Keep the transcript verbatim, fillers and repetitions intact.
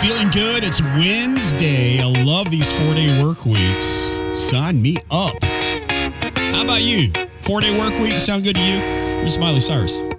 feeling good. It's Wednesday. I love these four-day work weeks. Sign me up. How about you? Four-day work week sound good to you? Here's Miley Cyrus.